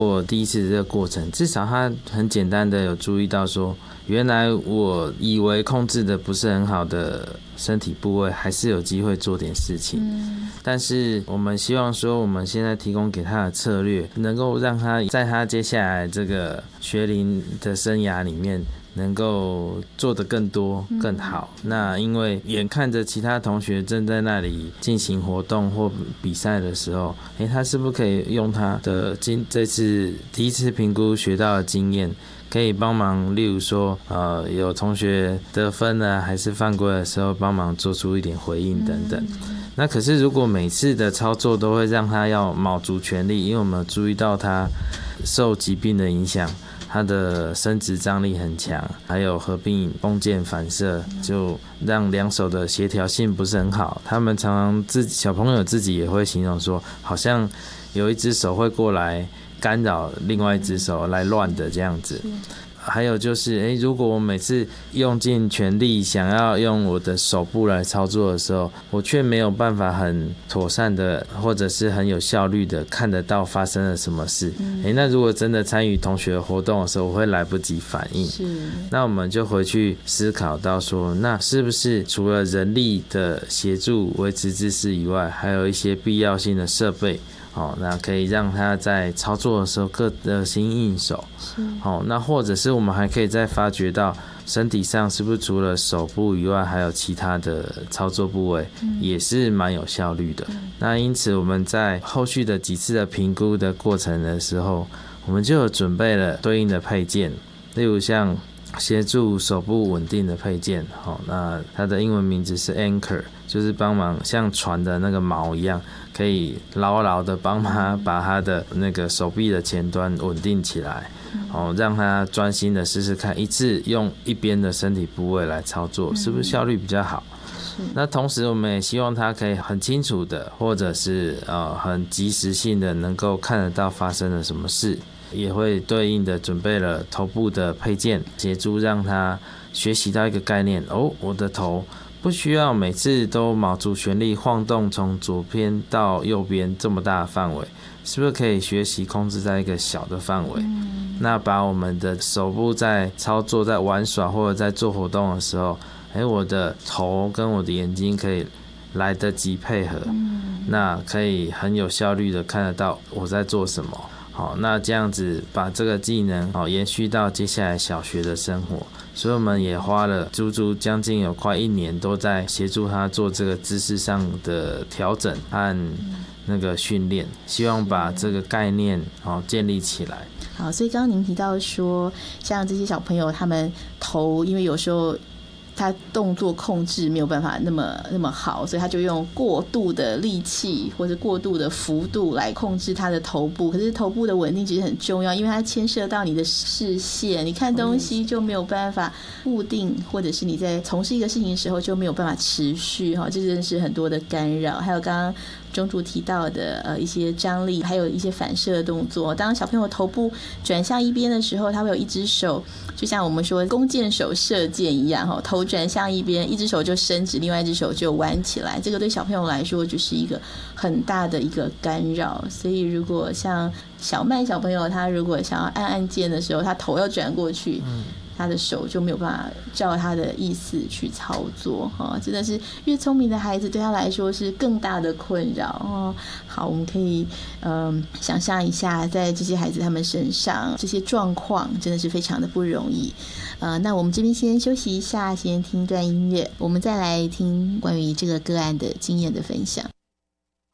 我第一次这个过程，至少他很简单的有注意到说，原来我以为控制的不是很好的身体部位，还是有机会做点事情。但是我们希望说，我们现在提供给他的策略，能够让他在他接下来这个学龄的生涯里面，能够做得更多更好。那因为眼看着其他同学正在那里进行活动或比赛的时候，他是不是可以用他的这次第一次评估学到的经验，可以帮忙，例如说有同学得分啊还是犯规的时候，帮忙做出一点回应等等。那可是如果每次的操作都会让他要卯足全力，因为我们注意到他受疾病的影响，他的伸直张力很强，还有合并弓箭反射，就让两手的协调性不是很好。他们常常小朋友自己也会形容说，好像有一只手会过来干扰另外一只手来乱的这样子。还有就是如果我每次用尽全力想要用我的手部来操作的时候，我却没有办法很妥善的或者是很有效率的看得到发生了什么事。那如果真的参与同学活动的时候，我会来不及反应。那我们就回去思考到说，那是不是除了人力的协助维持姿势以外，还有一些必要性的设备，那可以让他在操作的时候更得心应手。那或者是我们还可以再发掘到身体上是不是除了手部以外，还有其他的操作部位也是蛮有效率的。那因此我们在后续的几次的评估的过程的时候，我们就有准备了对应的配件，例如像协助手部稳定的配件，那它的英文名字是 Anchor， 就是帮忙像船的那个锚一样，可以牢牢的帮他把他的那个手臂的前端稳定起来，让他专心的试试看，一次用一边的身体部位来操作，是不是效率比较好？那同时我们也希望他可以很清楚的，或者是很及时性的能够看得到发生了什么事，也会对应的准备了头部的配件，协助让他学习到一个概念，我的头不需要每次都卯足全力晃动从左边到右边这么大的范围，是不是可以学习控制在一个小的范围？那把我们的手部在操作在玩耍或者在做活动的时候，我的头跟我的眼睛可以来得及配合，那可以很有效率的看得到我在做什么。那这样子把这个技能延续到接下来小学的生活，所以我们也花了足足将近有快1年都在协助他做这个姿势上的调整和那个训练，希望把这个概念建立起来。 好，所以刚刚您提到说，像这些小朋友他们头因为有时候他动作控制没有办法那么好，所以他就用过度的力气或者过度的幅度来控制他的头部。可是头部的稳定其实很重要，因为它牵涉到你的视线，你看东西就没有办法固定，或者是你在从事一个事情的时候就没有办法持续，这真的是很多的干扰。还有刚刚中途提到的一些张力，还有一些反射的动作。当小朋友头部转向一边的时候，他会有一只手，就像我们说弓箭手射箭一样，头转向一边，一只手就伸直，另外一只手就弯起来。这个对小朋友来说就是一个很大的一个干扰。所以如果像小麦小朋友，他如果想要按键的时候，他头要转过去，他的手就没有办法照他的意思去操作，真的是越聪明的孩子对他来说是更大的困扰。好，我们可以想象一下，在这些孩子他们身上这些状况真的是非常的不容易。那我们这边先休息一下，先听一段音乐，我们再来听关于这个个案的经验的分享。